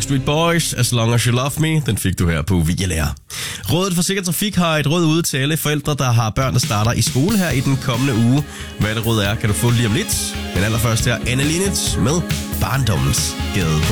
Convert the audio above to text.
Backstreet Boys, As Long As You Love Me. Den fik du her på VLR. Rådet for Sikker Trafik har et råd ude til alle forældre, der har børn, der starter i skole her i den kommende uge. Hvad det råd er, kan du få lige om lidt. Men allerførst her Anne Linnet med Barndommens Gade.